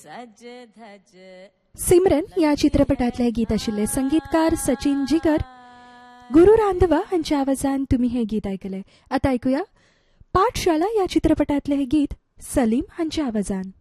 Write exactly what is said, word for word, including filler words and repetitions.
सज धज. सिमरन या चित्रपटातले गीत आशिल्ले. संगीतकार सचिन जिगर, गुरु रांधवा हांच्या आवाजान तुम्ही हे गीत ऐकले. आता ऐकूया पाठशाला या चित्रपटातले हे गीत सलीम हांच्या आवाजान.